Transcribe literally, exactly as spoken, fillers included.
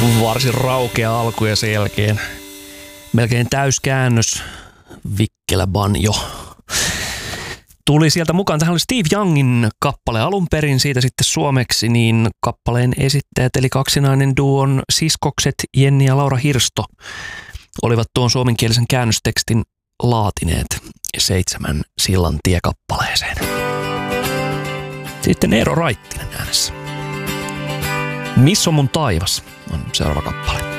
Varsin raukea alku ja sen jälkeen melkein täyskäännös Vikkelä banjo. Tuli sieltä mukaan, tähän oli Steve Youngin kappale alun perin, siitä sitten suomeksi, niin kappaleen esittäjät eli kaksinainen duon siskokset Jenni ja Laura Hirsto olivat tuon suomenkielisen käännöstekstin laatineet Seitsemän sillan tie kappaleeseen. Sitten Eero Raittinen äänessä. Missä on mun taivas on seuraava kappale.